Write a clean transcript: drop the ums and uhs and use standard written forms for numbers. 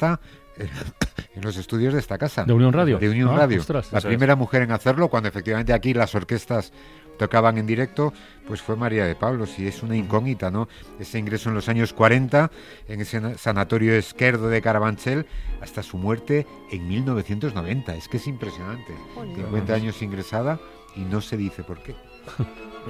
orquesta en los estudios de esta casa. ¿De Unión Radio? De Unión Radio. Ostras, la primera mujer en hacerlo, cuando efectivamente aquí las orquestas tocaban en directo, pues fue María de Pablos, y es una incógnita, ¿no? Ese ingreso en los años 40 en ese sanatorio Esquerdo de Carabanchel hasta su muerte en 1990. Es que es impresionante. 50 años ingresada y no se dice por qué.